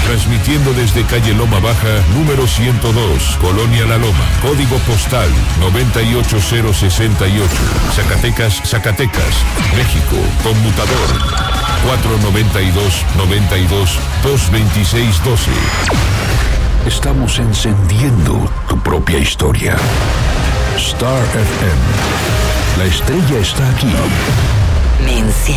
Transmitiendo desde calle Loma Baja, número 102, Colonia La Loma. Código postal 98068. Zacatecas, Zacatecas, México. Conmutador 492-92-226-12. Estamos encendiendo tu propia historia. Star FM. La estrella está aquí. Me enciende.